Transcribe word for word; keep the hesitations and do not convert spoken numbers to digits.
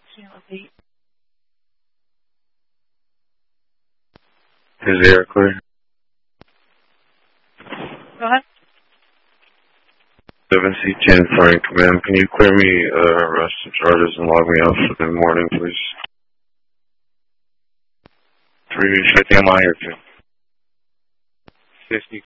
Repeat. Is the air clear? Go ahead. seven C ten Frank, ma'am, can you clear me uh, arrest and charges and log me out for the morning, please? three fifty, am I here too? fifty